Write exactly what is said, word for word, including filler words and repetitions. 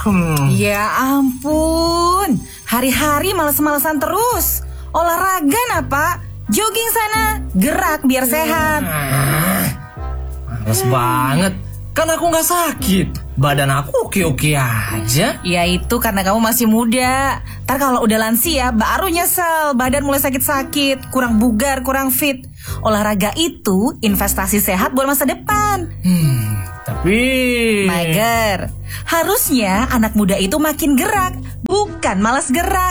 Hmm. Ya ampun, hari-hari males-malesan terus. Olahraga nah Pak, jogging sana, gerak biar sehat. Ah, males hmm. banget, kan aku gak sakit. Badan aku oke-oke aja. Ya itu karena kamu masih muda. Ntar kalau udah lansia baru nyesel badan mulai sakit-sakit, kurang bugar, kurang fit. Olahraga itu investasi sehat buat masa depan. Hmm, tapi Mager, harusnya anak muda itu makin gerak, bukan malas gerak.